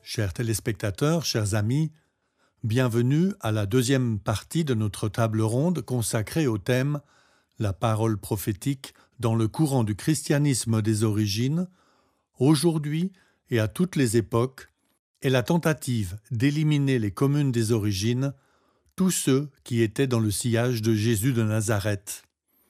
Chers téléspectateurs, chers amis, bienvenue à la deuxième partie de notre table ronde consacrée au thème « La parole prophétique dans le courant du christianisme des origines, aujourd'hui et à toutes les époques » et la tentative d'éliminer les communes des origines, tous ceux qui étaient dans le sillage de Jésus de Nazareth.